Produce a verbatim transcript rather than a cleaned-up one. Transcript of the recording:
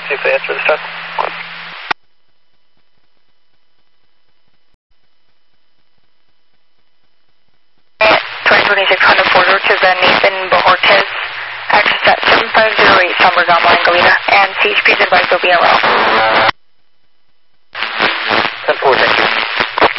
see if they answer this time. twenty twenty-six Honda Forward to the Nathan Bojorquez, access at seven five zero eight San Bergamo, Angelina, and C H P's advised will be en route.